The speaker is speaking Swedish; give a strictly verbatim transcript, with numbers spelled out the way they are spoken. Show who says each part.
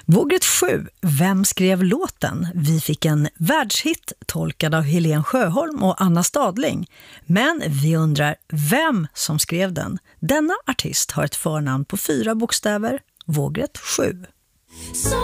Speaker 1: Vågrätt sju. Vem skrev låten? Vi fick en världshit tolkad av Helen Sjöholm och Anna Stadling. Men vi undrar vem som skrev den. Denna artist har ett förnamn på fyra bokstäver. Vågrätt sju.
Speaker 2: Så